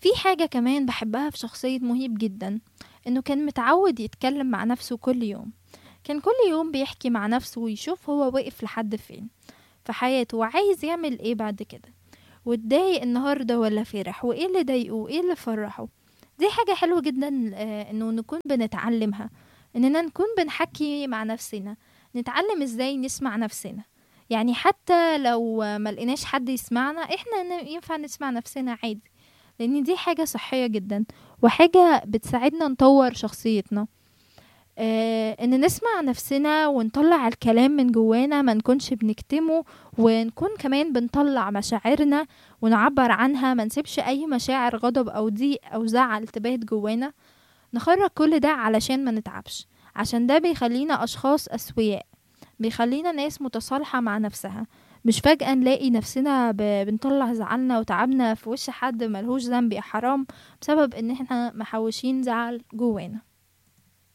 في حاجة كمان بحبها في شخصية مهيب جدا، انه كان متعود يتكلم مع نفسه كل يوم. كان كل يوم بيحكي مع نفسه ويشوف هو واقف لحد فين في حياته وعايز يعمل ايه بعد كده، واتضايق النهاردة ولا فرح، وايه اللي ضايقه وايه اللي فرحه. دي حاجة حلوة جدا، انه نكون بنتعلمها، اننا نكون بنحكي مع نفسنا، نتعلم ازاي نسمع نفسنا. يعني حتى لو ما لقيناش حد يسمعنا، احنا ينفع نسمع نفسنا عادي، لان دي حاجة صحية جدا وحاجة بتساعدنا نطور شخصيتنا. ان نسمع نفسنا ونطلع الكلام من جوانا، ما نكونش بنكتمه، ونكون كمان بنطلع مشاعرنا ونعبر عنها، ما نسيبش اي مشاعر غضب او ضيق او زعل تبات جوانا. نخرج كل ده علشان ما نتعبش، عشان ده بيخلينا اشخاص اسوياء، بيخلينا ناس متصالحة مع نفسها. مش فجأة نلاقي نفسنا بنطلع زعلنا وتعبنا في وش حد ملهوش ذنب يا حرام، بسبب ان احنا محوشين زعل جوانا.